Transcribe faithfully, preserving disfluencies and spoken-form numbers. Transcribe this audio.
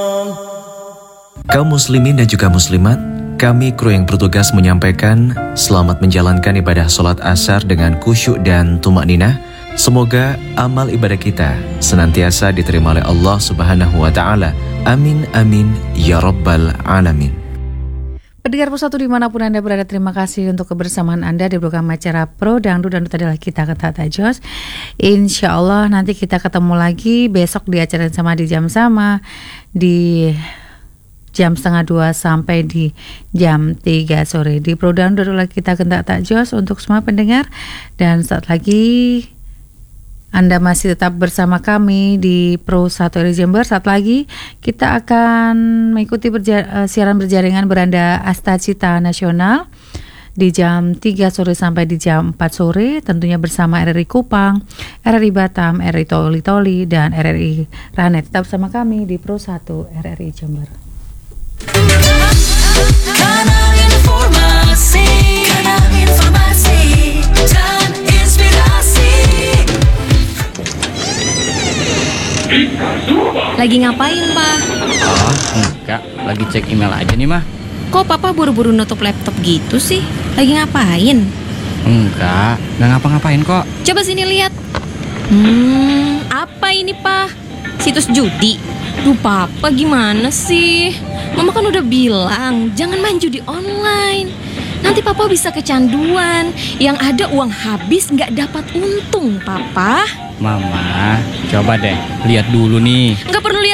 Kaum muslimin dan juga muslimat, kami kru yang bertugas menyampaikan selamat menjalankan ibadah sholat asar dengan khusyuk dan tumak ninah. Semoga amal ibadah kita senantiasa diterima oleh Allah Subhanahu wa Ta'ala. Amin amin ya rabbal alamin. Pendengar Pro satu dimanapun Anda berada, terima kasih untuk kebersamaan Anda di program acara Pro Dangdut, dan itu adalah kita Kata Tajos. Insya Allah nanti kita ketemu lagi besok di acara yang sama di jam sama, di jam setengah dua sampai di jam tiga sore di Pro Dangdut adalah kita Kata Tajos untuk semua pendengar. Dan saat lagi Anda masih tetap bersama kami di Pro satu R R I Jember. Saat lagi kita akan mengikuti berja- siaran berjaringan beranda Asta Cita Nasional di jam tiga sore sampai di jam empat sore, tentunya bersama R R I Kupang, R R I Batam, R R I Toli Toli, dan R R I Ranet. Tetap bersama kami di Pro satu R R I Jember. Kanal informasi, kanal informasi dan inspirasi. Lagi ngapain, Pak? Oh, enggak. Lagi cek email aja nih, Mah. Kok Papa buru-buru nutup laptop gitu sih? Lagi ngapain? Enggak, enggak ngapa-ngapain kok. Coba sini lihat. Hmm, apa ini, Pak? Situs judi? Duh, Papa gimana sih? Mama kan udah bilang, jangan main judi online. Nanti Papa bisa kecanduan. Yang ada uang habis nggak dapat untung, Papa. Mama, coba deh, lihat dulu nih. Nggak perlu lihat.